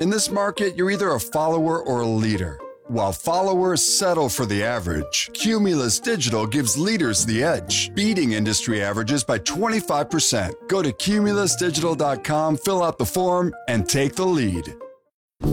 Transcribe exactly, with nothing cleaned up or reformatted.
In this market, you're either a follower or a leader. While followers settle for the average, Cumulus Digital gives leaders the edge, beating industry averages by twenty-five percent. Go to cumulus digital dot com, fill out the form, and take the lead.